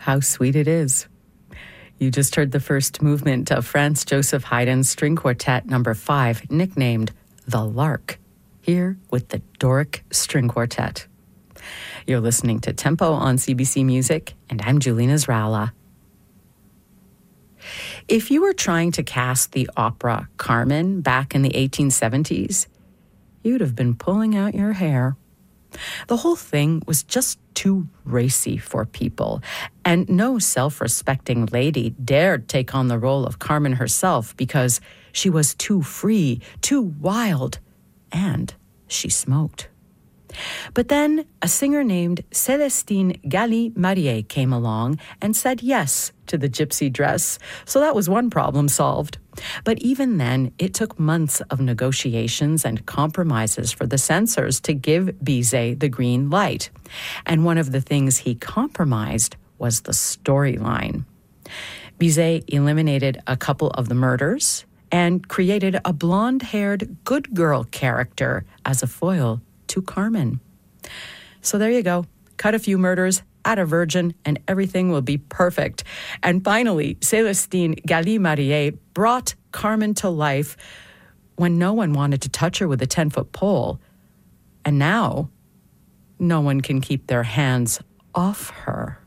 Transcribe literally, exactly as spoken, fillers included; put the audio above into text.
how sweet it is. You just heard the first movement of Franz Joseph Haydn's String Quartet number five, nicknamed The Lark, here with the Doric String Quartet. You're listening to Tempo on C B C Music, and I'm Julina Zrala. If you were trying to cast the opera Carmen back in the eighteen seventies, you'd have been pulling out your hair. The whole thing was just too racy for people, and no self-respecting lady dared take on the role of Carmen herself because she was too free, too wild, and she smoked. But then a singer named Célestine Galli-Marié came along and said yes to the gypsy dress, so that was one problem solved. But even then, it took months of negotiations and compromises for the censors to give Bizet the green light. And one of the things he compromised was the storyline. Bizet eliminated a couple of the murders and created a blonde-haired good girl character as a foil to Carmen. So there you go. Cut a few murders, add a virgin, and everything will be perfect. And finally, Célestine Galli-Marié brought Carmen to life when no one wanted to touch her with a ten-foot pole. And now, no one can keep their hands off her.